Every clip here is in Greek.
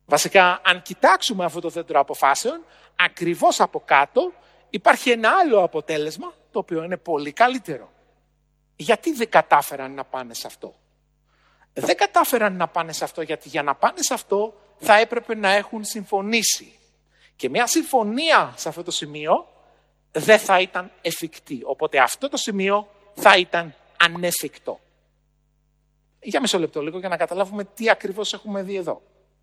Βασικά, αν κοιτάξουμε αυτό το δέντρο αποφάσεων, ακριβώς από κάτω υπάρχει ένα άλλο αποτέλεσμα, το οποίο είναι πολύ καλύτερο. Γιατί δεν κατάφεραν να πάνε σε αυτό? Δεν κατάφεραν να πάνε σε αυτό γιατί για να πάνε σε αυτό θα έπρεπε να έχουν συμφωνήσει. Και μια συμφωνία σε αυτό το σημείο δεν θα ήταν εφικτή. Οπότε αυτό το σημείο θα ήταν ανέφικτο. Για μισό λεπτό λίγο για να καταλάβουμε τι ακριβώς έχουμε δει εδώ.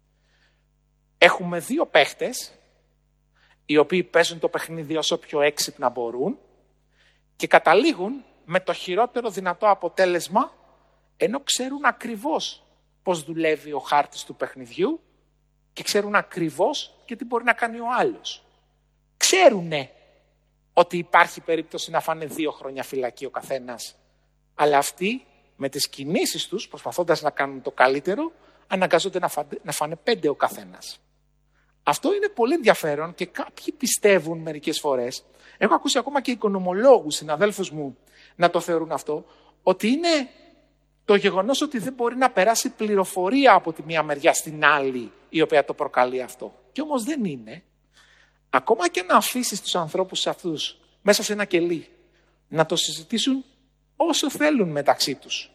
Έχουμε δύο παίχτες, οι οποίοι παίζουν το παιχνίδι όσο πιο έξυπνα μπορούν και καταλήγουν με το χειρότερο δυνατό αποτέλεσμα, ενώ ξέρουν ακριβώς πώς δουλεύει ο χάρτης του παιχνιδιού και ξέρουν ακριβώς και τι μπορεί να κάνει ο άλλος. Ξέρουνε ότι υπάρχει περίπτωση να φάνε 2 χρόνια φυλακή ο καθένας, αλλά αυτοί με τις κινήσεις τους, προσπαθώντας να κάνουν το καλύτερο, αναγκάζονται να φάνε 5 ο καθένας. Αυτό είναι πολύ ενδιαφέρον και κάποιοι πιστεύουν μερικές φορές, έχω ακούσει ακόμα και οικονομολόγους, συναδέλφους μου, να το θεωρούν αυτό, ότι είναι το γεγονός ότι δεν μπορεί να περάσει πληροφορία από τη μία μεριά στην άλλη η οποία το προκαλεί αυτό. Και όμως δεν είναι. Ακόμα και να αφήσεις τους ανθρώπους αυτούς μέσα σε ένα κελί να το συζητήσουν όσο θέλουν μεταξύ τους.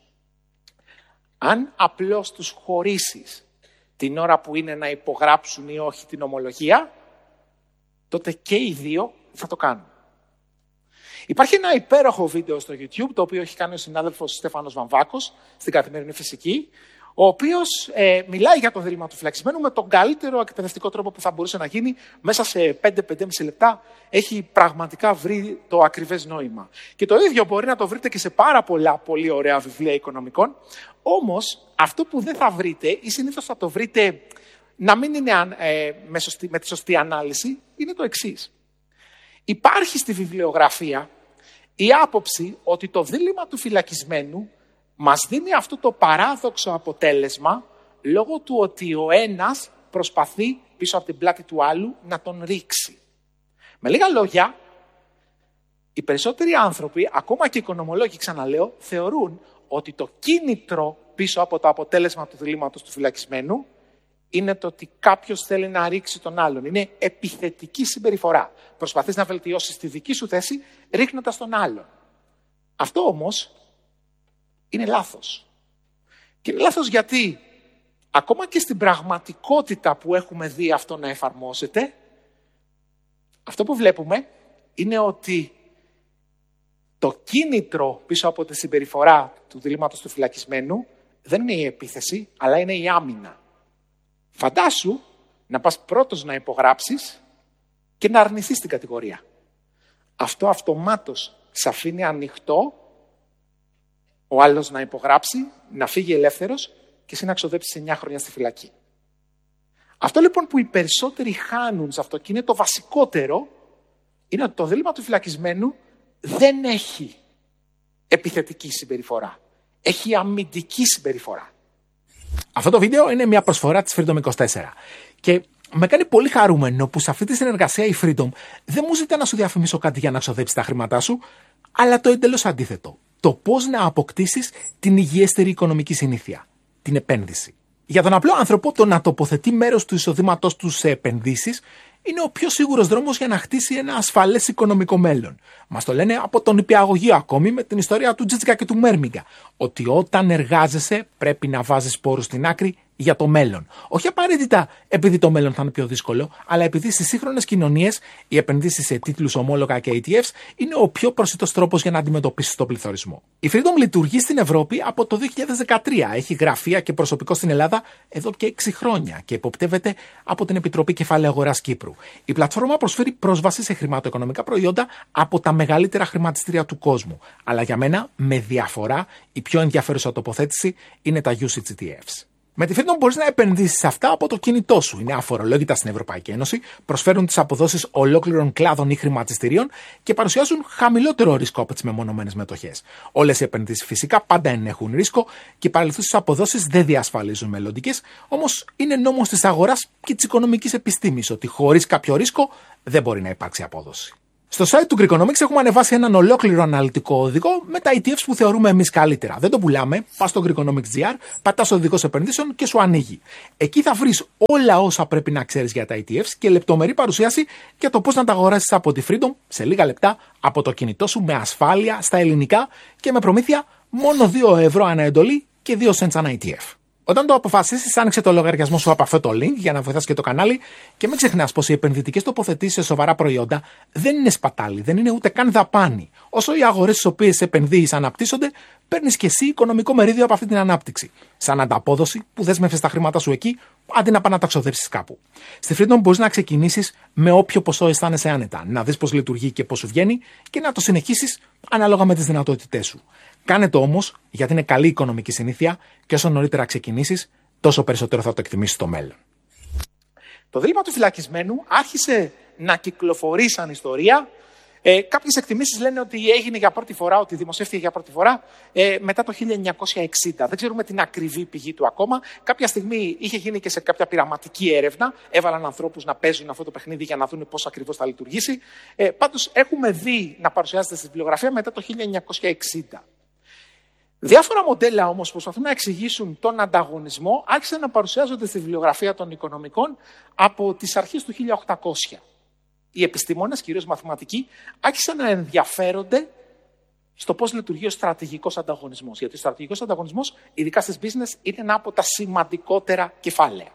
Αν απλώς τους χωρίσεις την ώρα που είναι να υπογράψουν ή όχι την ομολογία, τότε και οι δύο θα το κάνουν. Υπάρχει ένα υπέροχο βίντεο στο YouTube, το οποίο έχει κάνει ο συνάδελφος Στέφανος Βαμβάκος στην Καθημερινή Φυσική, ο οποίος μιλάει για το δίλημμα του φυλακισμένου με τον καλύτερο εκπαιδευτικό τρόπο που θα μπορούσε να γίνει. Μέσα σε 5-5,5 λεπτά έχει πραγματικά βρει το ακριβές νόημα. Και το ίδιο μπορεί να το βρείτε και σε πάρα πολλά πολύ ωραία βιβλία οικονομικών. Όμως αυτό που δεν θα βρείτε ή συνήθως θα το βρείτε να μην είναι με τη σωστή ανάλυση είναι το εξής. Υπάρχει στη βιβλιογραφία η άποψη ότι το δίλημμα του φυλακισμένου μας δίνει αυτό το παράδοξο αποτέλεσμα λόγω του ότι ο ένας προσπαθεί πίσω από την πλάτη του άλλου να τον ρίξει. Με λίγα λόγια, οι περισσότεροι άνθρωποι, ακόμα και οι οικονομολόγοι ξαναλέω, θεωρούν ότι το κίνητρο πίσω από το αποτέλεσμα του διλήμματος του φυλακισμένου είναι το ότι κάποιος θέλει να ρίξει τον άλλον. Είναι επιθετική συμπεριφορά. Προσπαθείς να βελτιώσεις τη δική σου θέση ρίχνοντας τον άλλον. Αυτό όμως είναι λάθος. Και είναι λάθος γιατί ακόμα και στην πραγματικότητα που έχουμε δει αυτό να εφαρμόζεται, αυτό που βλέπουμε είναι ότι το κίνητρο πίσω από τη συμπεριφορά του διλήμματος του φυλακισμένου δεν είναι η επίθεση, αλλά είναι η άμυνα. Φαντάσου να πας πρώτος να υπογράψεις και να αρνηθείς την κατηγορία. Αυτό αυτομάτως σε αφήνει ανοιχτό ο άλλος να υπογράψει, να φύγει ελεύθερος και εσύ να ξοδέψεις 9 χρόνια στη φυλακή. Αυτό λοιπόν που οι περισσότεροι χάνουν σε αυτό και είναι το βασικότερο, είναι ότι το δίλημμα του φυλακισμένου δεν έχει επιθετική συμπεριφορά. Έχει αμυντική συμπεριφορά. Αυτό το βίντεο είναι μια προσφορά της Freedom 24. Και με κάνει πολύ χαρούμενο που σε αυτή τη συνεργασία η Freedom δεν μου ζητά να σου διαφημίσω κάτι για να ξοδέψεις τα χρήματά σου, αλλά το εντελώς αντίθετο. Το πώς να αποκτήσεις την υγιέστερη οικονομική συνήθεια. Την επένδυση. Για τον απλό άνθρωπο, το να τοποθετεί μέρος του εισοδήματός του σε επενδύσεις είναι ο πιο σίγουρος δρόμος για να χτίσει ένα ασφαλές οικονομικό μέλλον. Μας το λένε από τον νηπιαγωγείο ακόμη με την ιστορία του Τζίτσικα και του Μέρμιγκα. Ότι όταν εργάζεσαι πρέπει να βάζεις πόρους στην άκρη για το μέλλον. Όχι απαραίτητα επειδή το μέλλον θα είναι πιο δύσκολο, αλλά επειδή στις σύγχρονες κοινωνίες οι επενδύσεις σε τίτλους, ομόλογα και ETFs είναι ο πιο προσιτός τρόπος για να αντιμετωπίσεις τον πληθωρισμό. Η Freedom λειτουργεί στην Ευρώπη από το 2013. Έχει γραφεία και προσωπικό στην Ελλάδα εδώ και 6 χρόνια και υποπτεύεται από την Επιτροπή Κεφαλαίου Αγοράς Κύπρου. Η πλατφόρμα προσφέρει πρόσβαση σε χρηματοοικονομικά προϊόντα από τα μεγαλύτερα χρηματιστήρια του κόσμου. Αλλά για μένα, με διαφορά, η πιο ενδιαφέρουσα τοποθέτηση είναι τα UCITS ETFs. Με τη Freedom μπορείς να επενδύσεις σε αυτά από το κινητό σου. Είναι αφορολόγητα στην Ευρωπαϊκή Ένωση, προσφέρουν τις αποδόσεις ολόκληρων κλάδων ή χρηματιστηρίων και παρουσιάζουν χαμηλότερο ρίσκο από τις μεμονωμένες μετοχές. Όλες οι επενδύσεις φυσικά πάντα ενέχουν ρίσκο και οι παρελθούσες αποδόσεις δεν διασφαλίζουν μελλοντικές, όμως είναι νόμος της αγοράς και της οικονομικής επιστήμης ότι χωρίς κάποιο ρίσκο δεν μπορεί να υπάρξει απόδοση. Στο site του Greekonomics έχουμε ανεβάσει έναν ολόκληρο αναλυτικό οδηγό με τα ETFs που θεωρούμε εμείς καλύτερα. Δεν το πουλάμε. Πας στο Greekonomics.gr, πατάς οδηγός επενδύσεων και σου ανοίγει. Εκεί θα βρεις όλα όσα πρέπει να ξέρεις για τα ETFs και λεπτομερή παρουσίαση για το πώς να τα αγοράσεις από τη Freedom σε λίγα λεπτά από το κινητό σου με ασφάλεια στα ελληνικά και με προμήθεια μόνο 2 ευρώ ανά εντολή και 2 cents ανά ETF. Όταν το αποφασίσεις, άνοιξε το λογαριασμό σου από αυτό το link για να βοηθάς και το κανάλι και μην ξεχνάς πως οι επενδυτικές τοποθετήσεις σε σοβαρά προϊόντα δεν είναι σπατάλη, δεν είναι ούτε καν δαπάνη. Όσο οι αγορές στις οποίες επενδύεις αναπτύσσονται, παίρνεις και εσύ οικονομικό μερίδιο από αυτή την ανάπτυξη. Σαν ανταπόδοση που δέσμευσες τα χρήματα σου εκεί, αντί να πάνε να τα ξοδέψεις κάπου. Στη Freedom μπορείς να ξεκινήσεις με όποιο ποσό αισθάνεσαι άνετα, να δεις πώς λειτουργεί και πώς σου βγαίνει και να το συνεχίσεις ανάλογα με τις δυνατότητές σου. Κάνε το όμως, γιατί είναι καλή οικονομική συνήθεια και όσο νωρίτερα ξεκινήσεις, τόσο περισσότερο θα το εκτιμήσεις στο μέλλον. Το δίλημμα του φυλακισμένου άρχισε να κυκλοφορεί σαν ιστορία. Κάποιες εκτιμήσεις λένε ότι έγινε για πρώτη φορά, ότι δημοσιεύτηκε για πρώτη φορά μετά το 1960. Δεν ξέρουμε την ακριβή πηγή του ακόμα. Κάποια στιγμή είχε γίνει και σε κάποια πειραματική έρευνα. Έβαλαν ανθρώπους να παίζουν αυτό το παιχνίδι για να δουν πώς ακριβώς θα λειτουργήσει. Πάντως έχουμε δει να παρουσιάζεται στη βιβλιογραφία μετά το 1960. Διάφορα μοντέλα όμως που προσπαθούν να εξηγήσουν τον ανταγωνισμό άρχισαν να παρουσιάζονται στη βιβλιογραφία των οικονομικών από τις αρχές του 1800. Οι επιστήμονες, κυρίως μαθηματικοί, άρχισαν να ενδιαφέρονται στο πώς λειτουργεί ο στρατηγικός ανταγωνισμός. Γιατί ο στρατηγικός ανταγωνισμός, ειδικά στις business, είναι ένα από τα σημαντικότερα κεφάλαια.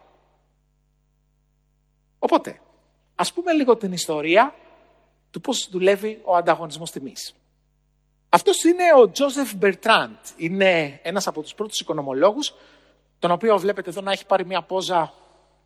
Οπότε, ας πούμε λίγο την ιστορία του πώς δουλεύει ο ανταγωνισμός τιμής. Αυτός είναι ο Τζόζεφ Μπερτράντ. Είναι ένας από τους πρώτους οικονομολόγους, τον οποίο βλέπετε εδώ να έχει πάρει μια πόζα.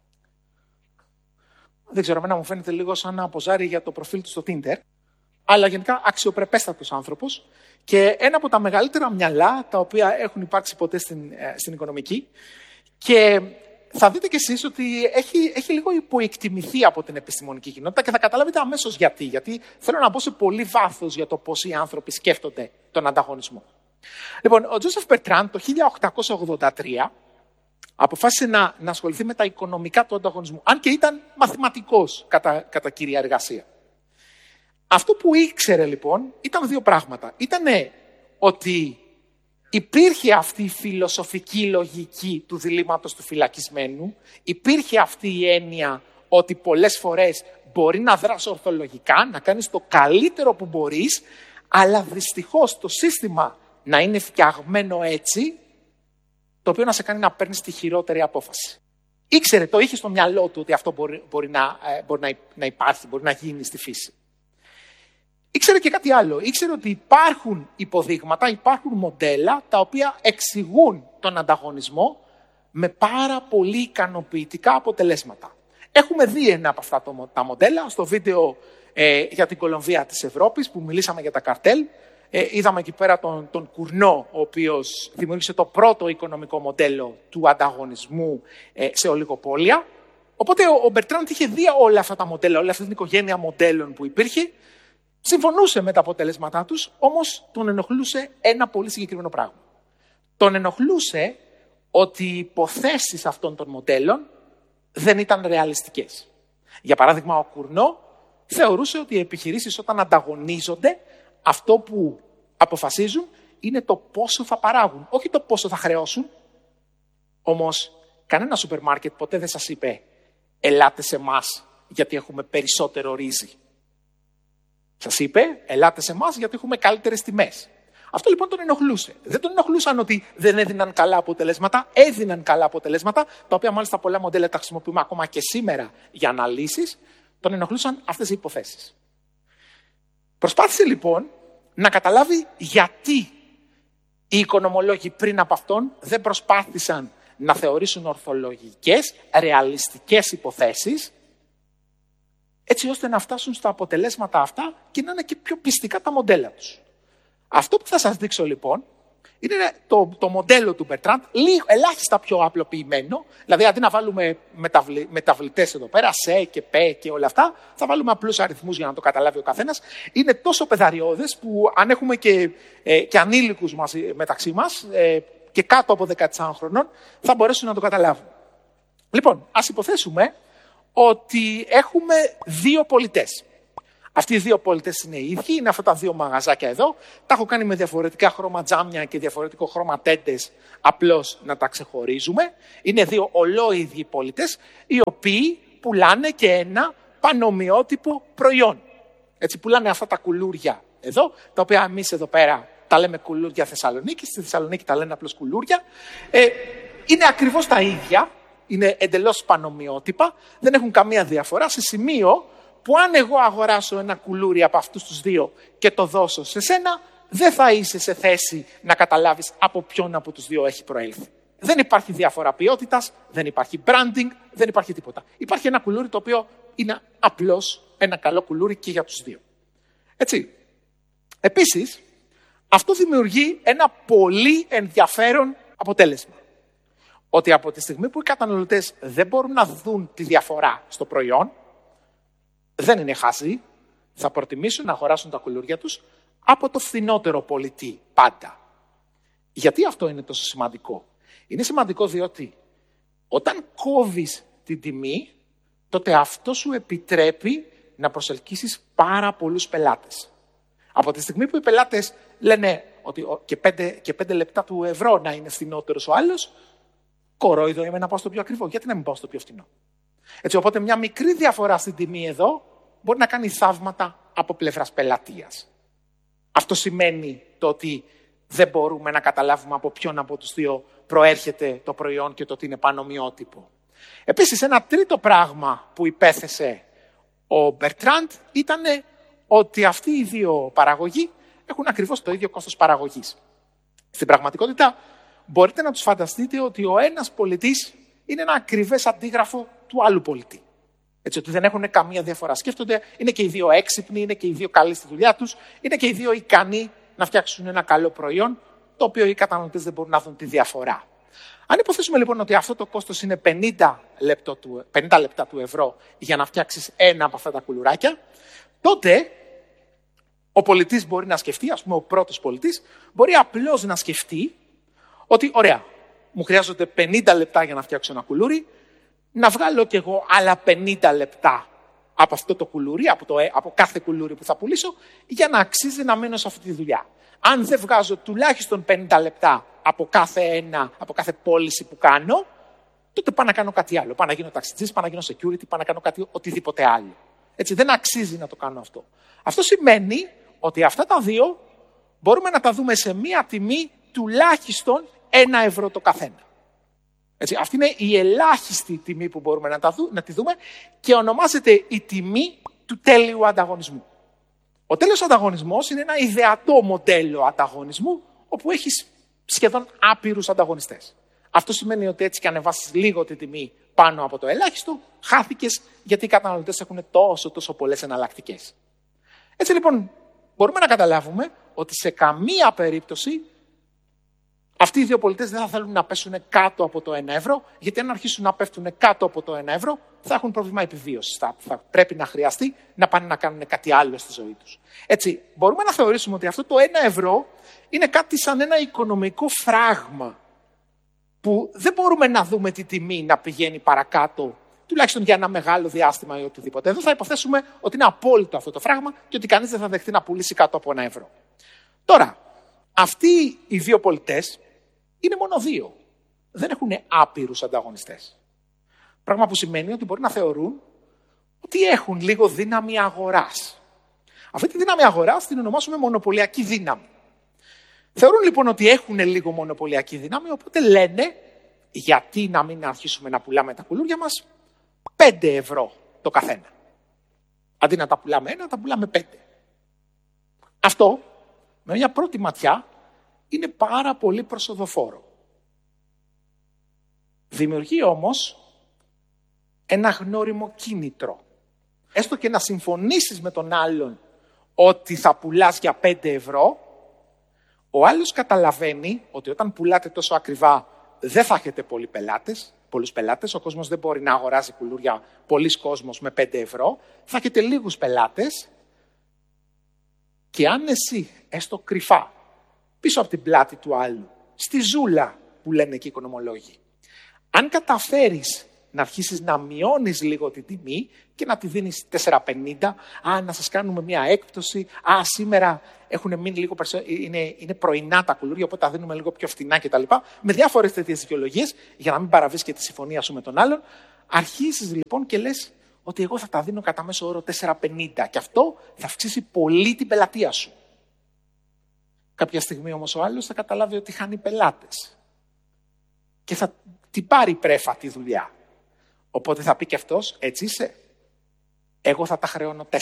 Δεν ξέρω, εμένα μου φαίνεται λίγο σαν να ποζάρει για το προφίλ του στο Tinder. Αλλά γενικά αξιοπρεπέστατος άνθρωπος και ένα από τα μεγαλύτερα μυαλά τα οποία έχουν υπάρξει ποτέ στην οικονομική. Και θα δείτε κι εσείς ότι έχει λίγο υποεκτιμηθεί από την επιστημονική κοινότητα και θα καταλάβετε αμέσως γιατί. Γιατί θέλω να μπω σε πολύ βάθος για το πώς οι άνθρωποι σκέφτονται τον ανταγωνισμό. Λοιπόν, ο Τζόσεφ Μπερτράντ το 1883 αποφάσισε να ασχοληθεί με τα οικονομικά του ανταγωνισμού, αν και ήταν μαθηματικός κατά κύρια εργασία. Αυτό που ήξερε λοιπόν ήταν 2 πράγματα. Ήτανε ότι υπήρχε αυτή η φιλοσοφική λογική του διλήμματος του φυλακισμένου, υπήρχε αυτή η έννοια ότι πολλές φορές μπορεί να δράσει ορθολογικά, να κάνεις το καλύτερο που μπορείς, αλλά δυστυχώς το σύστημα να είναι φτιαγμένο έτσι, το οποίο να σε κάνει να παίρνεις τη χειρότερη απόφαση. Ήξερε, το είχε στο μυαλό του ότι αυτό μπορεί να υπάρχει, μπορεί να γίνει στη φύση. Ήξερε και κάτι άλλο. Ήξερε ότι υπάρχουν υποδείγματα, υπάρχουν μοντέλα τα οποία εξηγούν τον ανταγωνισμό με πάρα πολύ ικανοποιητικά αποτελέσματα. Έχουμε δει ένα από αυτά τα μοντέλα στο βίντεο για την Κολομβία της Ευρώπης που μιλήσαμε για τα καρτέλ. Είδαμε εκεί πέρα τον Κουρνό, ο οποίος δημιούργησε το πρώτο οικονομικό μοντέλο του ανταγωνισμού σε ολιγοπόλια. Οπότε ο Μπερτράντ είχε δει όλα αυτά τα μοντέλα, όλη αυτή την οικογένεια μοντέλων που υπήρχε. Συμφωνούσε με τα αποτελέσματά τους, όμως τον ενοχλούσε ένα πολύ συγκεκριμένο πράγμα. Τον ενοχλούσε ότι οι υποθέσεις αυτών των μοντέλων δεν ήταν ρεαλιστικές. Για παράδειγμα, ο Κουρνό θεωρούσε ότι οι επιχειρήσεις όταν ανταγωνίζονται, αυτό που αποφασίζουν είναι το πόσο θα παράγουν, όχι το πόσο θα χρεώσουν. Όμως, κανένα σούπερ μάρκετ ποτέ δεν σας είπε «Ελάτε σε εμάς γιατί έχουμε περισσότερο ρύζι». Σας είπε «Ελάτε σε εμάς γιατί έχουμε καλύτερες τιμές». Αυτό λοιπόν τον ενοχλούσε. Δεν τον ενοχλούσαν ότι δεν έδιναν καλά αποτελέσματα, έδιναν καλά αποτελέσματα, τα οποία μάλιστα πολλά μοντέλα τα χρησιμοποιούμε ακόμα και σήμερα για αναλύσεις. Τον ενοχλούσαν αυτές οι υποθέσεις. Προσπάθησε λοιπόν να καταλάβει γιατί οι οικονομολόγοι πριν από αυτόν δεν προσπάθησαν να θεωρήσουν ορθολογικές, ρεαλιστικές υποθέσεις, έτσι ώστε να φτάσουν στα αποτελέσματα αυτά και να είναι και πιο πιστικά τα μοντέλα τους. Αυτό που θα σας δείξω λοιπόν είναι το μοντέλο του Μπερτράντ, ελάχιστα πιο απλοποιημένο, δηλαδή αντί να βάλουμε μεταβλητές εδώ πέρα, σε και πε και όλα αυτά, θα βάλουμε απλούς αριθμούς για να το καταλάβει ο καθένας. Είναι τόσο πεδαριώδες που αν έχουμε και ανήλικους μεταξύ μας και κάτω από 14 χρονών θα μπορέσουν να το καταλάβουν. Λοιπόν, ας υποθέσουμε ότι έχουμε 2 πολιτές. Αυτοί οι δύο πολιτές είναι οι ίδιοι, είναι αυτά τα δύο μαγαζάκια εδώ. Τα έχω κάνει με διαφορετικά χρώμα τζάμια και διαφορετικό χρώμα τέντες, απλώς να τα ξεχωρίζουμε. Είναι δύο ολόιδιοι πολιτές, οι οποίοι πουλάνε και ένα πανομοιότυπο προϊόν. Έτσι, πουλάνε αυτά τα κουλούρια εδώ, τα οποία εμείς εδώ πέρα τα λέμε κουλούρια Θεσσαλονίκη, στη Θεσσαλονίκη τα λένε απλώς κουλούρια. Είναι ακριβώς τα ίδια, είναι εντελώς πανομοιότυπα, δεν έχουν καμία διαφορά, σε σημείο που αν εγώ αγοράσω ένα κουλούρι από αυτούς τους δύο και το δώσω σε σένα, δεν θα είσαι σε θέση να καταλάβεις από ποιον από τους δύο έχει προέλθει. Δεν υπάρχει διαφορά ποιότητας, δεν υπάρχει branding, δεν υπάρχει τίποτα. Υπάρχει ένα κουλούρι το οποίο είναι απλώς ένα καλό κουλούρι και για τους δύο. Έτσι. Επίσης, αυτό δημιουργεί ένα πολύ ενδιαφέρον αποτέλεσμα. Ότι από τη στιγμή που οι καταναλωτές δεν μπορούν να δουν τη διαφορά στο προϊόν, δεν είναι χαζοί, θα προτιμήσουν να αγοράσουν τα κουλούρια τους από το φθηνότερο πολιτή πάντα. Γιατί αυτό είναι τόσο σημαντικό? Είναι σημαντικό διότι όταν κόβεις την τιμή, τότε αυτό σου επιτρέπει να προσελκύσεις πάρα πολλούς πελάτες. Από τη στιγμή που οι πελάτες λένε ότι και 5 λεπτά του ευρώ να είναι φθηνότερος ο άλλος, κορόιδο είμαι να πάω στο πιο ακριβό. Γιατί να μην πάω στο πιο φθηνό? Έτσι, οπότε μια μικρή διαφορά στην τιμή εδώ μπορεί να κάνει θαύματα από πλευράς πελατείας. Αυτό σημαίνει το ότι δεν μπορούμε να καταλάβουμε από ποιον από τους δύο προέρχεται το προϊόν και το ότι είναι πανομοιότυπο. Επίσης, ένα τρίτο πράγμα που υπέθεσε ο Μπερτράντ ήταν ότι αυτοί οι δύο παραγωγοί έχουν ακριβώς το ίδιο κόστος παραγωγής. Στην πραγματικότητα, μπορείτε να τους φανταστείτε ότι ο ένας πολιτής είναι ένα ακριβές αντίγραφο του άλλου πολιτή. Έτσι, ότι δεν έχουν καμία διαφορά. Σκέφτονται, είναι και οι δύο έξυπνοι, είναι και οι δύο καλοί στη δουλειά τους, είναι και οι δύο ικανοί να φτιάξουν ένα καλό προϊόν, το οποίο οι καταναλωτές δεν μπορούν να δουν τη διαφορά. Αν υποθέσουμε λοιπόν ότι αυτό το κόστος είναι 50 λεπτά του ευρώ για να φτιάξεις ένα από αυτά τα κουλουράκια, τότε ο πολιτής μπορεί να σκεφτεί, ας πούμε ο πρώτος πολιτής, μπορεί απλώς να σκεφτεί ότι ωραία, μου χρειάζονται 50 λεπτά για να φτιάξω ένα κουλούρι, να βγάλω κι εγώ άλλα 50 λεπτά από αυτό το κουλούρι, από κάθε κουλούρι που θα πουλήσω, για να αξίζει να μένω σε αυτή τη δουλειά. Αν δεν βγάζω τουλάχιστον 50 λεπτά από κάθε πώληση που κάνω, τότε πάω να κάνω κάτι άλλο. Πάω να γίνω ταξιτζής, πάω να γίνω security, πάω να κάνω κάτι οτιδήποτε άλλο. Έτσι, δεν αξίζει να το κάνω αυτό. Αυτό σημαίνει ότι αυτά τα δύο μπορούμε να τα δούμε σε μία τιμή τουλάχιστον 1 ευρώ το καθένα. Έτσι, αυτή είναι η ελάχιστη τιμή που μπορούμε να τη δούμε και ονομάζεται η τιμή του τέλειου ανταγωνισμού. Ο τέλειος ανταγωνισμός είναι ένα ιδεατό μοντέλο ανταγωνισμού όπου έχεις σχεδόν άπειρους ανταγωνιστές. Αυτό σημαίνει ότι έτσι και ανεβάσεις λίγο τη τιμή πάνω από το ελάχιστο, χάθηκες γιατί οι καταναλωτές έχουν τόσο πολλές εναλλακτικές. Έτσι λοιπόν μπορούμε να καταλάβουμε ότι σε καμία περίπτωση αυτοί οι δύο πολιτές δεν θα θέλουν να πέσουν κάτω από το 1 ευρώ, γιατί αν αρχίσουν να πέφτουν κάτω από το 1 ευρώ, θα έχουν πρόβλημα επιβίωσης. Θα πρέπει να χρειαστεί να πάνε να κάνουν κάτι άλλο στη ζωή τους. Έτσι, μπορούμε να θεωρήσουμε ότι αυτό το 1 ευρώ είναι κάτι σαν ένα οικονομικό φράγμα, που δεν μπορούμε να δούμε τη τιμή να πηγαίνει παρακάτω, τουλάχιστον για ένα μεγάλο διάστημα ή οτιδήποτε. Εδώ θα υποθέσουμε ότι είναι απόλυτο αυτό το φράγμα και ότι κανείς δεν θα δεχτεί να πουλήσει κάτω από 1 ευρώ. Τώρα, αυτοί οι δύο πολιτές είναι μόνο δύο. Δεν έχουν άπειρους ανταγωνιστές. Πράγμα που σημαίνει ότι μπορεί να θεωρούν ότι έχουν λίγο δύναμη αγοράς. Αυτή τη δύναμη αγοράς την ονομάσουμε μονοπωλιακή δύναμη. Θεωρούν λοιπόν ότι έχουν λίγο μονοπωλιακή δύναμη, οπότε λένε γιατί να μην αρχίσουμε να πουλάμε τα κουλούρια μας 5 ευρώ το καθένα. Αντί να τα πουλάμε 1, τα πουλάμε 5. Αυτό, με μια πρώτη ματιά, είναι πάρα πολύ προσοδοφόρο. Δημιουργεί όμως ένα γνώριμο κίνητρο. Έστω και να συμφωνήσεις με τον άλλον ότι θα πουλάς για 5 ευρώ, ο άλλος καταλαβαίνει ότι όταν πουλάτε τόσο ακριβά δεν θα έχετε πολλούς πελάτες, ο κόσμος δεν μπορεί να αγοράζει κουλούρια, πολλής κόσμος με 5 ευρώ, θα έχετε λίγους πελάτες και αν εσύ, έστω κρυφά, πίσω από την πλάτη του άλλου, στη ζούλα που λένε και οι οικονομολόγοι, αν καταφέρεις να αρχίσεις να μειώνεις λίγο την τιμή και να τη δίνεις 4,50. Να σας κάνουμε μια έκπτωση. Σήμερα έχουν μείνει λίγο είναι πρωινά τα κουλούρια, οπότε τα δίνουμε λίγο πιο φθηνά κτλ. Με διάφορες τέτοιες δικαιολογίες, για να μην παραβείς και τη συμφωνία σου με τον άλλον. Αρχίσεις λοιπόν και λες ότι εγώ θα τα δίνω κατά μέσο όρο 4,50 και αυτό θα αυξήσει πολύ την πελατεία σου. Κάποια στιγμή όμως ο άλλος θα καταλάβει ότι χάνει πελάτες και θα την πάρει πρέφα τη δουλειά. Οπότε θα πει και αυτός, έτσι είσαι, εγώ θα τα χρεώνω 4.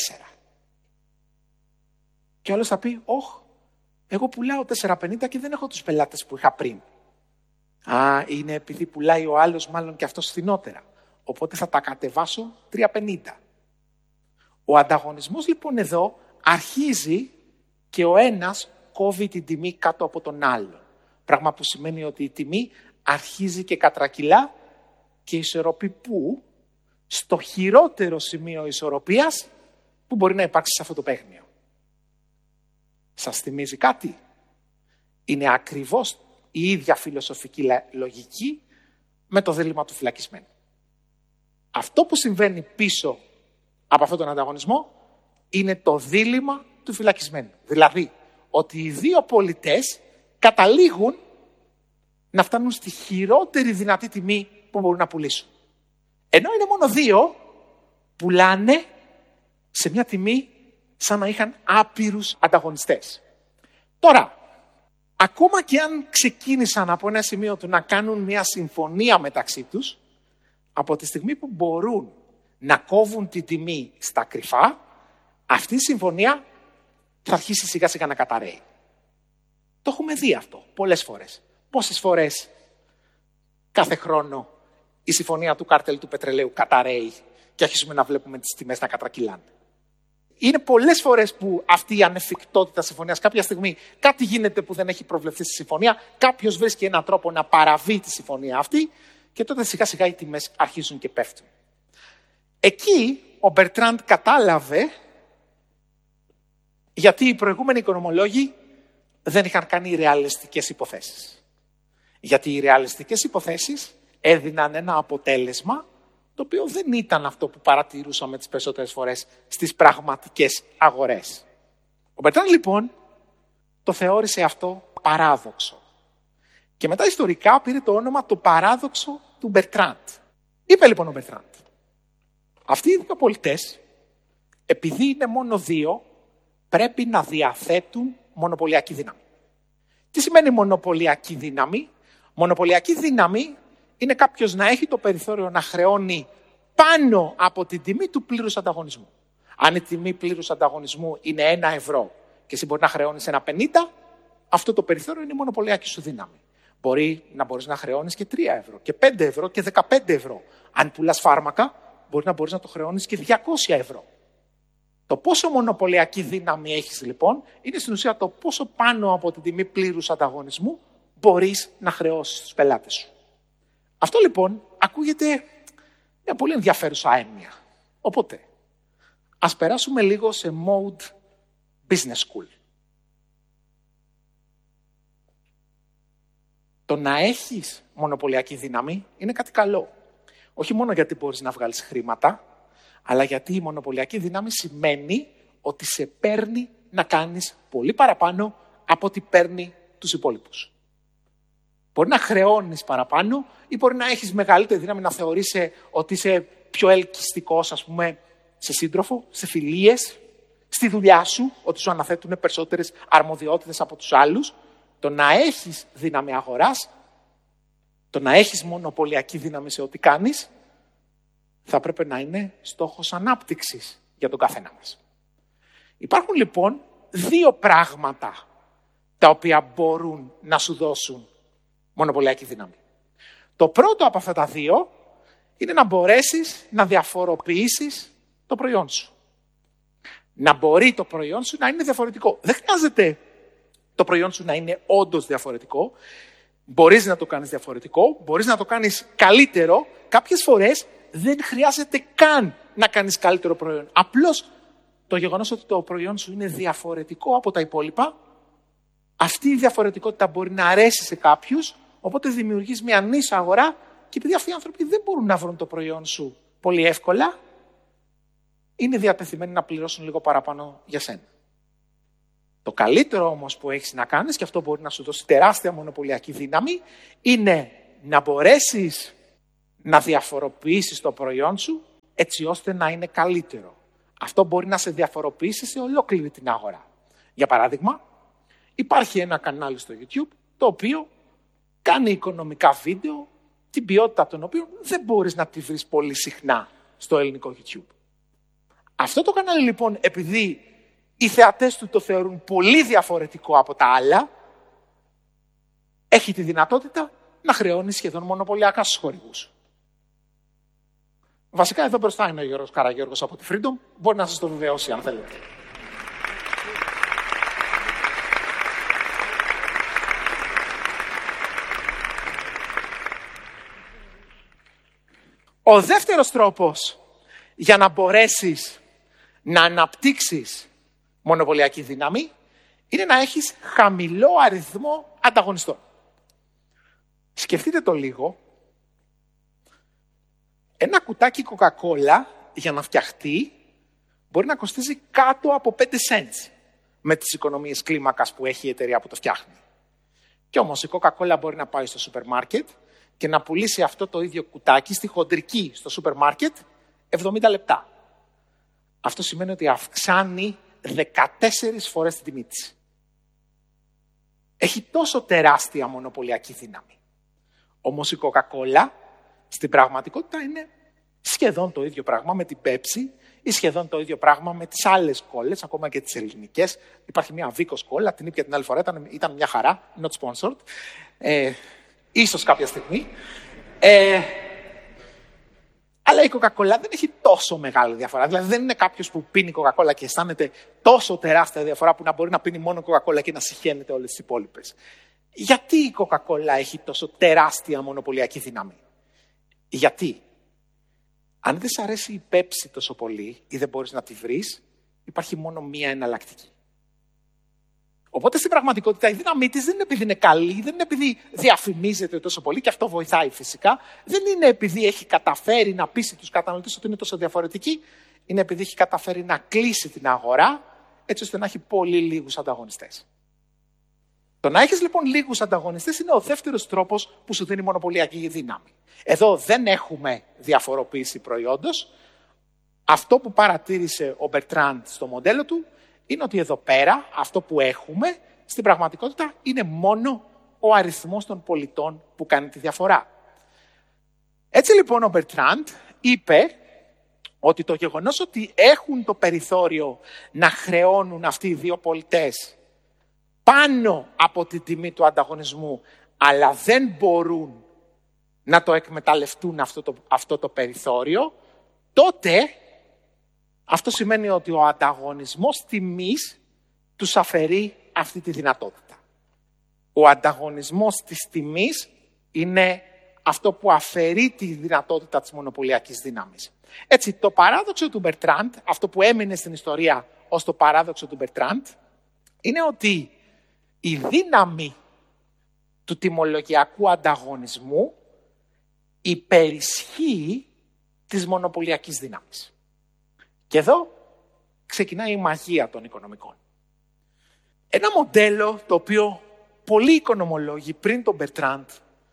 Και ο άλλος θα πει, εγώ πουλάω 4,50 και δεν έχω τους πελάτες που είχα πριν. Είναι επειδή πουλάει ο άλλος μάλλον και αυτός φθηνότερα. Οπότε θα τα κατεβάσω 3,50. Ο ανταγωνισμός λοιπόν εδώ αρχίζει και ο ένας κόβει την τιμή κάτω από τον άλλον. Πράγμα που σημαίνει ότι η τιμή αρχίζει και κατρακυλά και ισορροπεί πού? Στο χειρότερο σημείο ισορροπίας που μπορεί να υπάρξει σε αυτό το παίγνιο. Σας θυμίζει κάτι? Είναι ακριβώς η ίδια φιλοσοφική λογική με το δίλημμα του φυλακισμένου. Αυτό που συμβαίνει πίσω από αυτόν τον ανταγωνισμό είναι το δίλημμα του φυλακισμένου. Δηλαδή, ότι οι δύο πολιτές καταλήγουν να φτάνουν στη χειρότερη δυνατή τιμή που μπορούν να πουλήσουν. Ενώ είναι μόνο δύο, πουλάνε σε μια τιμή σαν να είχαν άπειρους ανταγωνιστές. Τώρα, ακόμα και αν ξεκίνησαν από ένα σημείο του να κάνουν μια συμφωνία μεταξύ τους, από τη στιγμή που μπορούν να κόβουν την τιμή στα κρυφά, αυτή η συμφωνία θα αρχίσει σιγά σιγά να καταρρέει. Το έχουμε δει αυτό πολλές φορές. Πόσες φορές κάθε χρόνο η συμφωνία του κάρτελ του πετρελαίου καταρρέει και αρχίσουμε να βλέπουμε τις τιμές να κατρακυλάνε. Είναι πολλές φορές που αυτή η ανεφικτότητα συμφωνίας, κάποια στιγμή κάτι γίνεται που δεν έχει προβλεφθεί στη συμφωνία, κάποιος βρίσκει έναν τρόπο να παραβεί τη συμφωνία αυτή και τότε σιγά σιγά οι τιμές αρχίζουν και πέφτουν. Εκεί ο Μπερτράντ κατάλαβε γιατί οι προηγούμενοι οικονομολόγοι δεν είχαν κάνει ρεαλιστικές υποθέσεις. Γιατί οι ρεαλιστικές υποθέσεις έδιναν ένα αποτέλεσμα το οποίο δεν ήταν αυτό που παρατηρούσαμε τις περισσότερες φορές στις πραγματικές αγορές. Ο Μπερτράντ λοιπόν το θεώρησε αυτό παράδοξο. Και μετά ιστορικά πήρε το όνομα το παράδοξο του Μπερτράντ. Είπε λοιπόν ο Μπερτράντ, αυτοί οι δύο πολιτές, επειδή είναι μόνο δύο, πρέπει να διαθέτουν μονοπωλιακή δύναμη. Τι σημαίνει μονοπωλιακή δύναμη? Μονοπωλιακή δύναμη είναι κάποιος να έχει το περιθώριο να χρεώνει πάνω από την τιμή του πλήρους ανταγωνισμού. Αν η τιμή πλήρους ανταγωνισμού είναι 1 ευρώ και εσύ μπορεί να χρεώνεις 1,50, αυτό το περιθώριο είναι η μονοπωλιακή σου δύναμη. Μπορεί να μπορείς να χρεώνεις και 3 ευρώ και 5 ευρώ και 15 ευρώ. Αν πουλάς φάρμακα, μπορεί να μπορείς να το χρεώνεις και 200 ευρώ. Το πόσο μονοπωλιακή δύναμη έχεις λοιπόν, είναι στην ουσία το πόσο πάνω από την τιμή πλήρους ανταγωνισμού μπορείς να χρεώσεις τους πελάτες σου. Αυτό λοιπόν ακούγεται μια πολύ ενδιαφέρουσα έννοια. Οπότε, ας περάσουμε λίγο σε mode business school. Το να έχεις μονοπωλιακή δύναμη είναι κάτι καλό. Όχι μόνο γιατί μπορείς να βγάλεις χρήματα, αλλά γιατί η μονοπωλιακή δύναμη σημαίνει ότι σε παίρνει να κάνεις πολύ παραπάνω από ό,τι παίρνει τους υπόλοιπους. Μπορεί να χρεώνεις παραπάνω ή μπορεί να έχεις μεγαλύτερη δύναμη να θεωρείς ότι είσαι πιο ελκυστικός, ας πούμε, σε σύντροφο, σε φιλίες, στη δουλειά σου, ότι σου αναθέτουν περισσότερες αρμοδιότητες από τους άλλους. Το να έχεις δύναμη αγοράς, το να έχεις μονοπωλιακή δύναμη σε ό,τι κάνεις, θα πρέπει να είναι στόχος ανάπτυξης για τον καθένα μας. Υπάρχουν λοιπόν δύο πράγματα τα οποία μπορούν να σου δώσουν μονοπωλιακή δύναμη. Το πρώτο από αυτά τα δύο είναι να μπορέσεις να διαφοροποιήσεις το προϊόν σου. Να μπορεί το προϊόν σου να είναι διαφορετικό. Δεν χρειάζεται το προϊόν σου να είναι όντως διαφορετικό. Μπορείς να το κάνεις διαφορετικό, μπορείς να το κάνεις καλύτερο. Κάποιες φορές δεν χρειάζεται καν να κάνεις καλύτερο προϊόν. Απλώς το γεγονός ότι το προϊόν σου είναι διαφορετικό από τα υπόλοιπα, αυτή η διαφορετικότητα μπορεί να αρέσει σε κάποιους, οπότε δημιουργείς μια νήσο αγορά και επειδή αυτοί οι άνθρωποι δεν μπορούν να βρουν το προϊόν σου πολύ εύκολα, είναι διατεθειμένοι να πληρώσουν λίγο παραπάνω για σένα. Το καλύτερο όμως που έχεις να κάνεις, και αυτό μπορεί να σου δώσει τεράστια μονοπωλιακή δύναμη, είναι να μπορέσεις να διαφοροποιήσεις το προϊόν σου έτσι ώστε να είναι καλύτερο. Αυτό μπορεί να σε διαφοροποιήσει σε ολόκληρη την αγορά. Για παράδειγμα, υπάρχει ένα κανάλι στο YouTube το οποίο κάνει οικονομικά βίντεο, την ποιότητα των οποίων δεν μπορείς να τη βρεις πολύ συχνά στο ελληνικό YouTube. Αυτό το κανάλι λοιπόν, επειδή οι θεατές του το θεωρούν πολύ διαφορετικό από τα άλλα, έχει τη δυνατότητα να χρεώνει σχεδόν μονοπωλιακά στους χορηγούς. Βασικά εδώ μπροστά είναι ο Γιώργος Καραγιώργος από τη Freedom, μπορεί να σας το βεβαιώσει αν θέλετε. Ο δεύτερος τρόπος για να μπορέσεις να αναπτύξεις μονοπωλιακή δύναμη είναι να έχεις χαμηλό αριθμό ανταγωνιστών. Σκεφτείτε το λίγο. Ένα κουτάκι Coca-Cola για να φτιαχτεί μπορεί να κοστίζει κάτω από 5 cents με τις οικονομίες κλίμακας που έχει η εταιρεία που το φτιάχνει. Κι όμως η Coca-Cola μπορεί να πάει στο σούπερ μάρκετ και να πουλήσει αυτό το ίδιο κουτάκι στη χοντρική στο σούπερ μάρκετ 70 λεπτά. Αυτό σημαίνει ότι αυξάνει 14 φορές την τιμή της. Έχει τόσο τεράστια μονοπωλιακή δύναμη. Όμως η Coca-Cola στην πραγματικότητα είναι σχεδόν το ίδιο πράγμα με την Pepsi ή σχεδόν το ίδιο πράγμα με τις άλλες κόλλες, ακόμα και τις ελληνικές. Υπάρχει μια Vicos κόλλα, την ήπια την άλλη φορά, ήταν μια χαρά, not sponsored. Ίσως κάποια στιγμή. Αλλά η Coca-Cola δεν έχει τόσο μεγάλη διαφορά. Δηλαδή δεν είναι κάποιος που πίνει Coca-Cola και αισθάνεται τόσο τεράστια διαφορά που να μπορεί να πίνει μόνο Coca-Cola και να συχαίνεται όλες τις υπόλοιπες. Γιατί η Coca-Cola έχει τόσο τεράστια μονοπωλιακή δύναμη? Γιατί αν δεν σ' αρέσει η Pepsi τόσο πολύ ή δεν μπορείς να τη βρεις, υπάρχει μόνο μία εναλλακτική. Οπότε στην πραγματικότητα η δύναμή της δεν είναι επειδή είναι καλή, δεν είναι επειδή διαφημίζεται τόσο πολύ, και αυτό βοηθάει φυσικά. Δεν είναι επειδή έχει καταφέρει να πείσει τους καταναλωτές ότι είναι τόσο διαφορετική. Είναι επειδή έχει καταφέρει να κλείσει την αγορά έτσι ώστε να έχει πολύ λίγους ανταγωνιστές. Το να έχεις λοιπόν λίγους ανταγωνιστές είναι ο δεύτερος τρόπος που σου δίνει μονοπωλιακή δύναμη. Εδώ δεν έχουμε διαφοροποίηση προϊόντος. Αυτό που παρατήρησε ο Bertrand στο μοντέλο του είναι ότι εδώ πέρα αυτό που έχουμε στην πραγματικότητα είναι μόνο ο αριθμός των πολιτών που κάνει τη διαφορά. Έτσι λοιπόν ο Bertrand είπε ότι το γεγονός ότι έχουν το περιθώριο να χρεώνουν αυτοί οι δύο πολιτές πάνω από τη τιμή του ανταγωνισμού, αλλά δεν μπορούν να το εκμεταλλευτούν αυτό το περιθώριο, τότε αυτό σημαίνει ότι ο ανταγωνισμός τιμής τους αφαιρεί αυτή τη δυνατότητα. Ο ανταγωνισμός της τιμής είναι αυτό που αφαιρεί τη δυνατότητα της μονοπωλιακής δύναμης. Έτσι, το παράδοξο του Bertrand, αυτό που έμεινε στην ιστορία ως το παράδοξο του Bertrand, είναι ότι η δύναμη του τιμολογιακού ανταγωνισμού υπερισχύει της μονοπωλιακής δύναμης. Και εδώ ξεκινάει η μαγεία των οικονομικών. Ένα μοντέλο το οποίο πολλοί οικονομολόγοι πριν τον Bertrand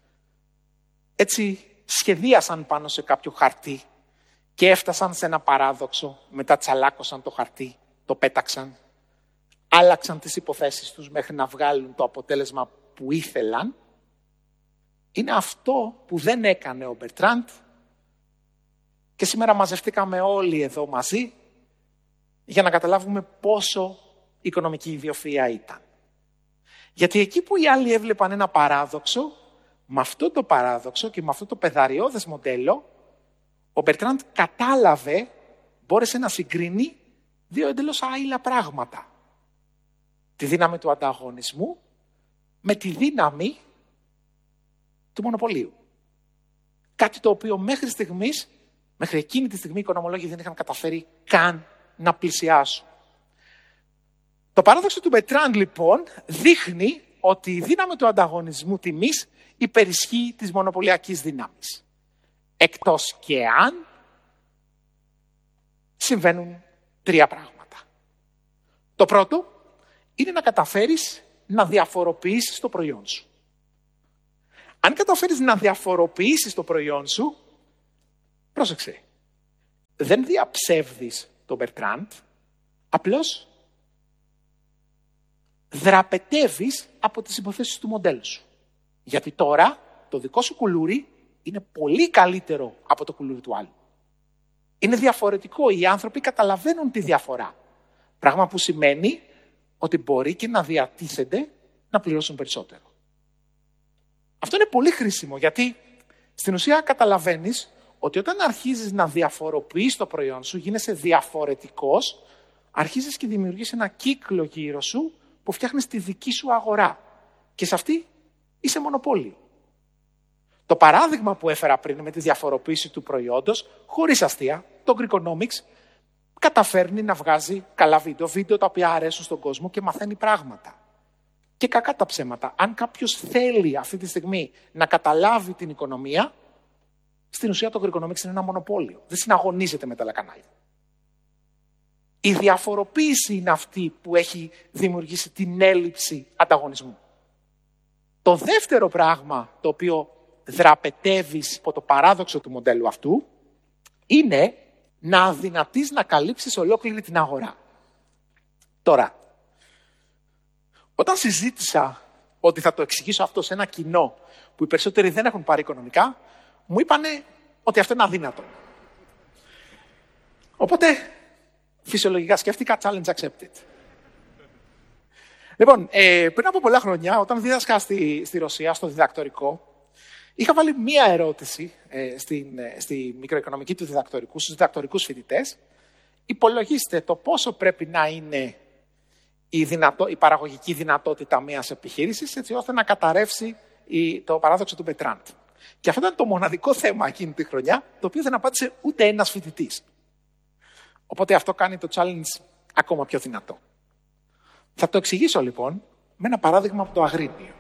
έτσι σχεδίασαν πάνω σε κάποιο χαρτί και έφτασαν σε ένα παράδοξο, μετά τσαλάκωσαν το χαρτί, το πέταξαν, άλλαξαν τις υποθέσεις τους μέχρι να βγάλουν το αποτέλεσμα που ήθελαν, είναι αυτό που δεν έκανε ο Bertrand. Και σήμερα μαζευτήκαμε όλοι εδώ μαζί για να καταλάβουμε πόσο οικονομική ιδιοφυΐα ήταν. Γιατί εκεί που οι άλλοι έβλεπαν ένα παράδοξο, με αυτό το παράδοξο και με αυτό το πεδαριώδες μοντέλο, ο Bertrand κατάλαβε, μπόρεσε να συγκρίνει δύο εντελώς άειλα πράγματα. Τη δύναμη του ανταγωνισμού με τη δύναμη του μονοπωλίου. Κάτι το οποίο μέχρι εκείνη τη στιγμή οι οικονομολόγοι δεν είχαν καταφέρει καν να πλησιάσουν. Το παράδοξο του Bertrand λοιπόν δείχνει ότι η δύναμη του ανταγωνισμού τιμής υπερισχύει της μονοπωλιακής δύναμης. Εκτός και αν συμβαίνουν τρία πράγματα. Το πρώτο είναι να καταφέρεις να διαφοροποιήσεις το προϊόν σου. Αν καταφέρεις να διαφοροποιήσεις το προϊόν σου, πρόσεξε, δεν διαψεύδεις τον Bertrand, απλώς δραπετεύεις από τις υποθέσεις του μοντέλου σου. Γιατί τώρα το δικό σου κουλούρι είναι πολύ καλύτερο από το κουλούρι του άλλου. Είναι διαφορετικό, οι άνθρωποι καταλαβαίνουν τη διαφορά. Πράγμα που σημαίνει ότι μπορεί και να διατίθενται να πληρώσουν περισσότερο. Αυτό είναι πολύ χρήσιμο, γιατί στην ουσία καταλαβαίνεις ότι όταν αρχίζεις να διαφοροποιείς το προϊόν σου, γίνεσαι διαφορετικός, αρχίζεις και δημιουργείς ένα κύκλο γύρω σου που φτιάχνεις τη δική σου αγορά. Και σε αυτή είσαι μονοπόλιο. Το παράδειγμα που έφερα πριν με τη διαφοροποίηση του προϊόντος, χωρίς αστεία, το Greekonomics καταφέρνει να βγάζει καλά βίντεο τα οποία αρέσουν στον κόσμο και μαθαίνει πράγματα. Και κακά τα ψέματα. Αν κάποιος θέλει αυτή τη στιγμή να καταλάβει την οικονομία, στην ουσία το Greekonomics είναι ένα μονοπόλιο. Δεν συναγωνίζεται με τα άλλα κανάλια. Η διαφοροποίηση είναι αυτή που έχει δημιουργήσει την έλλειψη ανταγωνισμού. Το δεύτερο πράγμα το οποίο δραπετεύεις από το παράδοξο του μοντέλου αυτού είναι να αδυνατείς να καλύψεις ολόκληρη την αγορά. Τώρα, όταν συζήτησα ότι θα το εξηγήσω αυτό σε ένα κοινό που οι περισσότεροι δεν έχουν πάρει οικονομικά, μου είπανε ότι αυτό είναι αδύνατο. Οπότε, φυσιολογικά σκέφτηκα challenge accepted. Λοιπόν, πριν από πολλά χρόνια, όταν δίδασκα στη Ρωσία, στο διδακτορικό, είχα βάλει μία ερώτηση στη μικροοικονομική του διδακτορικού, στους διδακτορικούς φοιτητές. Υπολογίστε το πόσο πρέπει να είναι η παραγωγική δυνατότητα μιας επιχείρησης, έτσι ώστε να καταρρεύσει το παράδοξο του Bertrand. Και αυτό ήταν το μοναδικό θέμα εκείνη τη χρονιά, το οποίο δεν απάντησε ούτε ένας φοιτητής. Οπότε αυτό κάνει το challenge ακόμα πιο δυνατό. Θα το εξηγήσω λοιπόν με ένα παράδειγμα από το Αγρίνιο.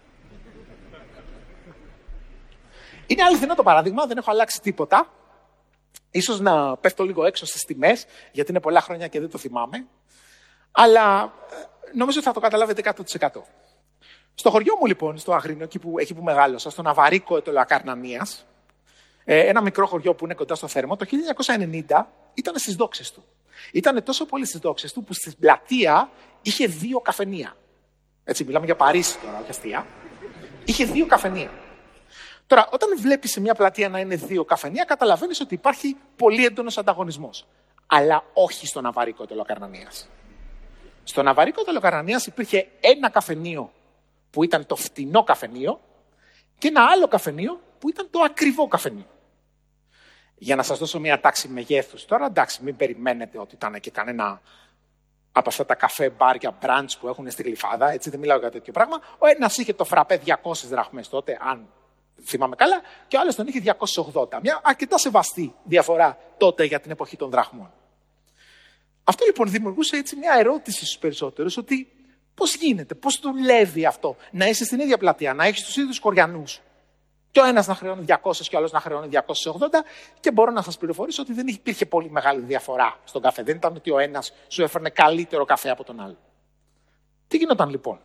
Είναι αληθινό το παράδειγμα, δεν έχω αλλάξει τίποτα. Ίσως να πέφτω λίγο έξω στις τιμές, γιατί είναι πολλά χρόνια και δεν το θυμάμαι. Αλλά νομίζω ότι θα το καταλάβετε 100%. Στο χωριό μου λοιπόν, στο Αγρίνιο, εκεί που μεγάλωσα, στο Ναβαρίκο Ετωλοακαρνανίας, ένα μικρό χωριό που είναι κοντά στο Θέρμο, το 1990 ήταν στις δόξες του. Ήταν τόσο πολύ στις δόξες του που στην πλατεία είχε 2 καφενεία. Έτσι, μιλάμε για Παρίσι τώρα, όχι αστεία. Είχε 2 καφενεία. Τώρα, όταν βλέπεις σε μια πλατεία να είναι 2 καφενεία, καταλαβαίνεις ότι υπάρχει πολύ έντονος ανταγωνισμός. Αλλά όχι στο Ναβαρίκο Ετωλοακαρνανίας. Στο Ναβαρίκο Ετωλοακαρνανίας υπήρχε ένα καφενείο που ήταν το φτηνό καφενείο και ένα άλλο καφενείο που ήταν το ακριβό καφενείο. Για να σας δώσω μια τάξη μεγέθους τώρα, εντάξει, μην περιμένετε ότι ήταν και κανένα από αυτά τα καφέ μπαρ για μπραντς που έχουν στη Γλυφάδα, έτσι δεν μιλάω για τέτοιο πράγμα. Ο ένας είχε το φραπέ 200 δραχμές τότε, αν θυμάμαι καλά, και ο άλλος τον είχε 280. Μια αρκετά σεβαστή διαφορά τότε για την εποχή των δραχμών. Αυτό λοιπόν δημιουργούσε έτσι μια ερώτηση στους περισσότερους, ότι πώς γίνεται, πώς δουλεύει αυτό, να είσαι στην ίδια πλατεία, να έχεις τους ίδιους κοριανούς, και ο ένας να χρεώνει 200 και ο άλλος να χρεώνει 280, και μπορώ να σας πληροφορήσω ότι δεν υπήρχε πολύ μεγάλη διαφορά στον καφέ. Δεν ήταν ότι ο ένας σου έφερνε καλύτερο καφέ από τον άλλο. Τι γινόταν λοιπόν?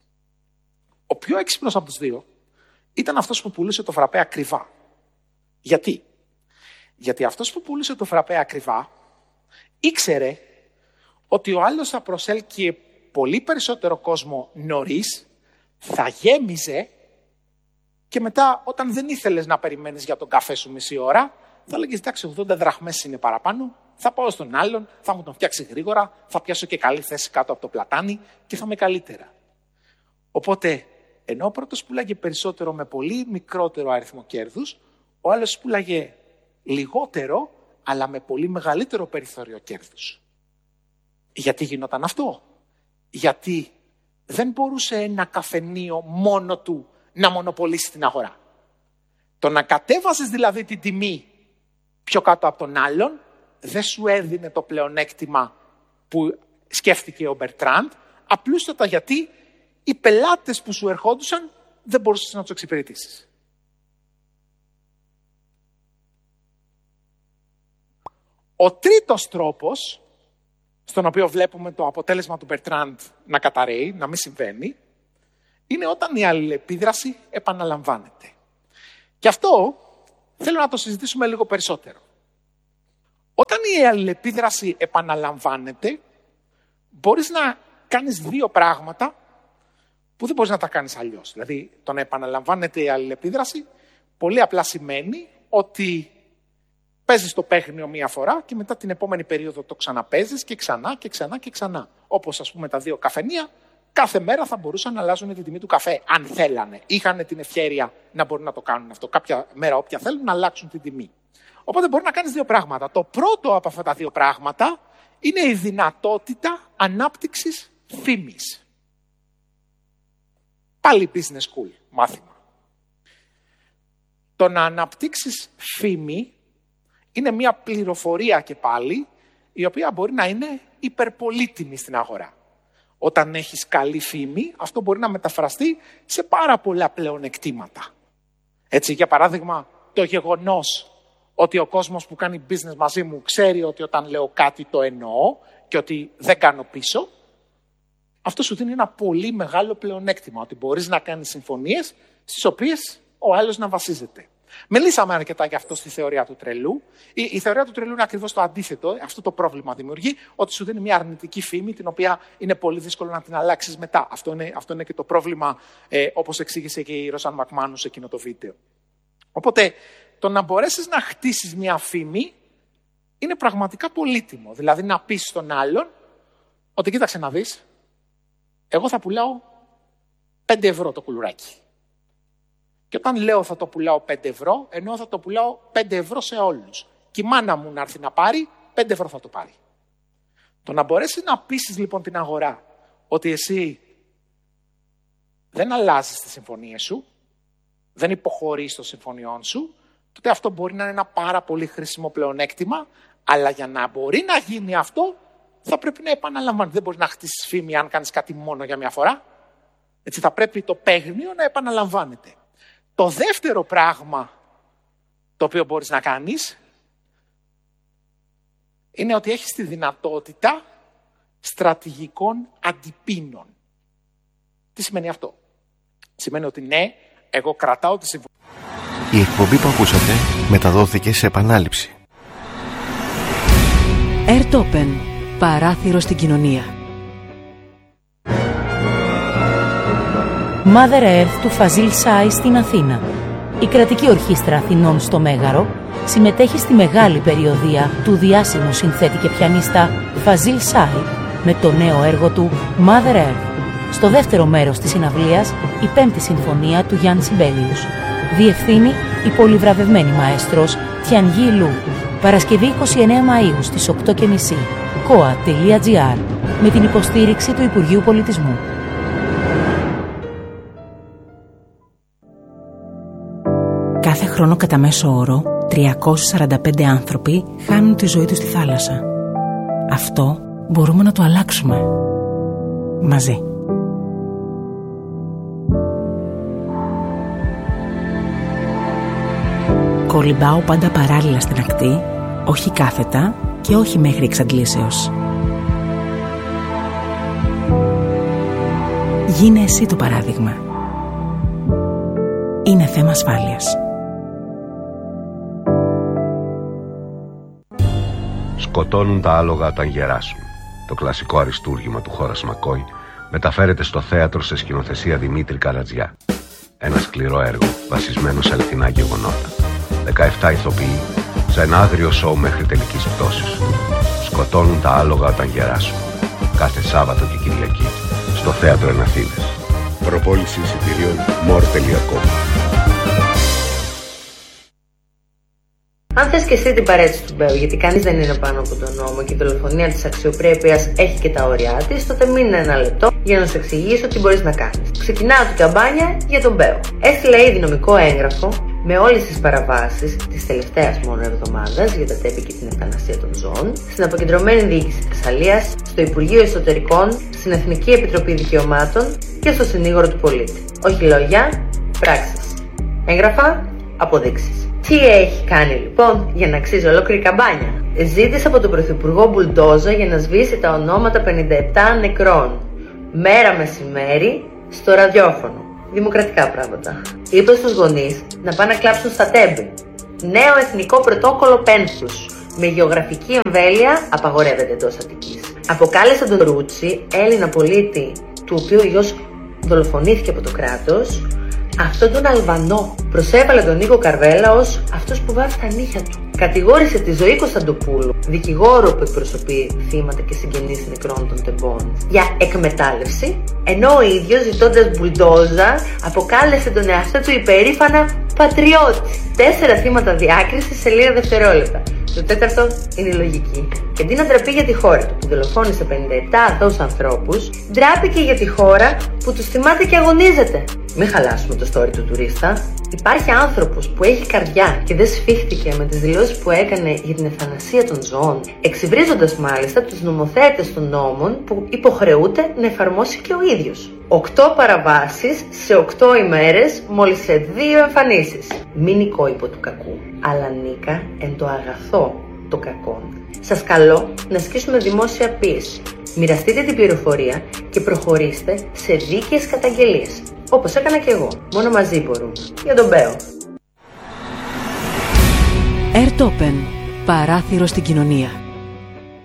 Ο πιο έξυπνος από τους δύο ήταν αυτός που πουλούσε το φραπέ ακριβά. Γιατί? Γιατί αυτός που πουλούσε το φραπέ ακριβά ήξερε ότι ο άλλος θα προσέλκυε πολύ περισσότερο κόσμο νωρίς, θα γέμιζε, και μετά όταν δεν ήθελες να περιμένεις για τον καφέ σου μισή ώρα, θα λέγεις εντάξει, 80 δραχμές είναι παραπάνω, θα πάω στον άλλον, θα μου τον φτιάξει γρήγορα, θα πιάσω και καλή θέση κάτω από το πλατάνι και θα είμαι καλύτερα. Οπότε, ενώ ο πρώτος πουλάγε περισσότερο με πολύ μικρότερο αριθμό κέρδους, ο άλλος πουλάγε λιγότερο, αλλά με πολύ μεγαλύτερο περιθώριο κέρδους. Γιατί γινόταν αυτό? Γιατί δεν μπορούσε ένα καφενείο μόνο του να μονοπολίσει την αγορά. Το να κατέβαζες δηλαδή την τιμή πιο κάτω από τον άλλον δεν σου έδινε το πλεονέκτημα που σκέφτηκε ο Bertrand, απλούστατα γιατί οι πελάτες που σου ερχόντουσαν δεν μπορούσες να τους εξυπηρετήσεις. Ο τρίτος τρόπος, στον οποίο βλέπουμε το αποτέλεσμα του Μπερτράντ να καταρρέει, να μην συμβαίνει, είναι όταν η αλληλεπίδραση επαναλαμβάνεται. Και αυτό θέλω να το συζητήσουμε λίγο περισσότερο. Όταν η αλληλεπίδραση επαναλαμβάνεται, μπορείς να κάνεις δύο πράγματα που δεν μπορείς να τα κάνεις αλλιώς. Δηλαδή, το να επαναλαμβάνεται η αλληλεπίδραση πολύ απλά σημαίνει ότι παίζεις το παίχνιο μία φορά και μετά την επόμενη περίοδο το ξαναπαίζεις και ξανά και ξανά και ξανά. Όπως ας πούμε τα δύο καφενεία, κάθε μέρα θα μπορούσαν να αλλάζουν την τιμή του καφέ, αν θέλανε. Είχαν την ευχέρεια να μπορούν να το κάνουν αυτό. Κάποια μέρα, όποια θέλουν, να αλλάξουν την τιμή. Οπότε μπορεί να κάνεις δύο πράγματα. Το πρώτο από αυτά τα δύο πράγματα είναι η δυνατότητα ανάπτυξης φήμης. Πάλι business school, μάθημα. Το να αναπτύξεις φήμη είναι μια πληροφορία και πάλι, η οποία μπορεί να είναι υπερπολίτιμη στην αγορά. Όταν έχεις καλή φήμη, αυτό μπορεί να μεταφραστεί σε πάρα πολλά πλεονεκτήματα. Έτσι, για παράδειγμα, το γεγονός ότι ο κόσμος που κάνει business μαζί μου ξέρει ότι όταν λέω κάτι το εννοώ και ότι δεν κάνω πίσω, αυτό σου δίνει ένα πολύ μεγάλο πλεονέκτημα, ότι μπορείς να κάνεις συμφωνίες στις οποίες ο άλλος να βασίζεται. Μιλήσαμε αρκετά γι' αυτό στη θεωρία του τρελού. Η θεωρία του τρελού είναι ακριβώς το αντίθετο. Αυτό το πρόβλημα δημιουργεί, ότι σου δίνει μια αρνητική φήμη, την οποία είναι πολύ δύσκολο να την αλλάξεις μετά. Αυτό είναι και το πρόβλημα, όπως εξήγησε και η Ροσάν Μακμάνου σε εκείνο το βίντεο. Οπότε, το να μπορέσεις να χτίσεις μια φήμη είναι πραγματικά πολύτιμο. Δηλαδή, να πεις στον άλλον ότι κοίταξε να δεις, εγώ θα πουλάω 5 ευρώ το κουλουράκι. Και όταν λέω θα το πουλάω 5 ευρώ, ενώ θα το πουλάω 5 ευρώ σε όλους. Και η μάνα μου να έρθει να πάρει, 5 ευρώ θα το πάρει. Το να μπορέσεις να πείσεις λοιπόν την αγορά ότι εσύ δεν αλλάζεις τις συμφωνίες σου, δεν υποχωρείς των συμφωνιών σου, τότε αυτό μπορεί να είναι ένα πάρα πολύ χρήσιμο πλεονέκτημα, αλλά για να μπορεί να γίνει αυτό, θα πρέπει να επαναλαμβάνει. Δεν μπορεί να χτίσεις φήμη αν κάνεις κάτι μόνο για μια φορά. Έτσι θα πρέπει το παίγνιο να επαναλαμβάνεται. Το δεύτερο πράγμα το οποίο μπορείς να κάνεις είναι ότι έχεις τη δυνατότητα στρατηγικών αντιπίνων. Τι σημαίνει αυτό? Σημαίνει ότι ναι, εγώ κρατάω τη συμφωνία. Η εκπομπή που ακούσατε μεταδόθηκε σε επανάληψη. Airtopen, παράθυρο στην κοινωνία. Mother Earth του Φαζίλ Σάι στην Αθήνα. Η κρατική ορχήστρα Αθηνών στο Μέγαρο συμμετέχει στη μεγάλη περιοδεία του διάσημου συνθέτη και πιανίστα Φαζίλ Σάι με το νέο έργο του Mother Earth. Στο δεύτερο μέρος της συναυλίας, η 5η συμφωνία του Γιάννη Σιμπέλιους. Διευθύνει η πολυβραβευμένη μαέστρος Τιανγί Λου. Παρασκευή 29 Μαΐου στις 8.30. koa.gr με την υποστήριξη του Υπουργείου Πολιτισμού. Κάθε χρόνο κατά μέσο όρο 345 άνθρωποι χάνουν τη ζωή τους στη θάλασσα. Αυτό μπορούμε να το αλλάξουμε μαζί. Κολυμπάω πάντα παράλληλα στην ακτή, όχι κάθετα και όχι μέχρι εξαντλήσεως. Γίνε εσύ το παράδειγμα. Είναι θέμα ασφάλειας. Σκοτώνουν τα άλογα όταν γεράσουν. Το κλασικό αριστούργημα του Χόρας Μακόι μεταφέρεται στο θέατρο σε σκηνοθεσία Δημήτρη Καρατζιά. Ένα σκληρό έργο βασισμένο σε αληθινά γεγονότα. 17 ηθοποιοί σε ένα άγριο σοου μέχρι τελικής πτώσης. Σκοτώνουν τα άλογα όταν γεράσουν. Κάθε Σάββατο και Κυριακή στο θέατρο εν Αθήνες. Προπόληση εισιτηρίων more.com. Αν θες και εσύ την παρέτηση του Μπέου, γιατί κανείς δεν είναι πάνω από τον νόμο και η δολοφονία της αξιοπρέπειας έχει και τα όρια της, τότε μείνε ένα λεπτό για να σου εξηγήσω τι μπορείς να κάνεις. Ξεκινάω την καμπάνια για τον Μπέου. Έστειλα ήδη νομικό έγγραφο με όλες τις παραβάσεις της τελευταίας μόνο εβδομάδας για τα τέπη και την ευθανασία των ζώων στην αποκεντρωμένη διοίκηση Θεσσαλίας, στο Υπουργείο Εσωτερικών, στην Εθνική Επιτροπή Δικαιωμάτων και στο συνήγορο του πολίτη. Όχι λόγια, πράξεις. Έγγραφα, αποδείξεις. Τι έχει κάνει λοιπόν για να αξίζει ολόκληρη καμπάνια? Ζήτησε από τον Πρωθυπουργό μπουλντόζα για να σβήσει τα ονόματα 57 νεκρών. Μέρα μεσημέρι στο ραδιόφωνο. Δημοκρατικά πράγματα. Είπε στους γονείς να πάνε να κλάψουν στα Τέμπη. Νέο εθνικό πρωτόκολλο πένθους. Με γεωγραφική εμβέλεια απαγορεύεται εντός Αττικής. Αποκάλεσε τον Ρούτσι, Έλληνα πολίτη, του οποίου ο γιος δολοφονήθηκε από το κράτος, αυτόν τον Αλβανό. Προσέβαλε τον Νίκο Καρβέλα ως αυτός που βάφει τα νύχια του. Κατηγόρησε τη Ζωή Κωνσταντοπούλου, δικηγόρο που εκπροσωπεί θύματα και συγγενείς νεκρών των Τεμπών, για εκμετάλλευση, ενώ ο ίδιος, ζητώντας μπουλντόζα, αποκάλεσε τον εαυτό του υπερήφανα πατριώτη. 4 θύματα διάκρισης σε λίγα δευτερόλεπτα. Το 4ο είναι η λογική. Και αντί να ντραπεί για τη χώρα του που δολοφόνησε 57 αθώους ανθρώπους, ντράπηκε για τη χώρα που τους θυμάται και αγωνίζεται. Μην χαλάσουμε το story του τουρίστα. Υπάρχει άνθρωπος που έχει καρδιά και δεν σφίχτηκε με τις δηλώσεις που έκανε για την ευθανασία των ζώων, εξυβρίζοντας μάλιστα τους νομοθέτες των νόμων που υποχρεούται να εφαρμόσει και ο ίδιος. 8 παραβάσεις σε 8 ημέρες, μόλις σε 2 εμφανίσεις. Μην νικώ υπό του κακού, αλλά νίκα εν το αγαθό το κακό. Σας καλώ να ασκήσουμε δημόσια πίεση. Μοιραστείτε την πληροφορία και προχωρήστε σε δίκαιες καταγγελίες. Όπως έκανα και εγώ. Μόνο μαζί μπορούμε. Για τον Μπέο. Airtopen. Παράθυρο στην κοινωνία.